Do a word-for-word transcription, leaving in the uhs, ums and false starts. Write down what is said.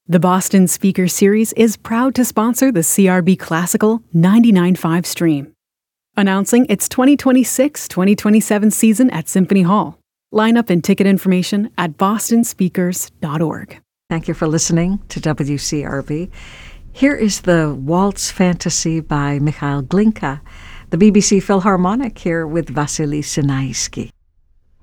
The Boston Speaker Series is proud to sponsor the C R B Classical ninety-nine point five stream. Announcing its twenty twenty-six twenty twenty-seven season at Symphony Hall. Lineup and ticket information at boston speakers dot org. Thank you for listening to W C R B. Here is the Waltz Fantasy by Mikhail Glinka, the B B C Philharmonic here with Vasily Sinaisky.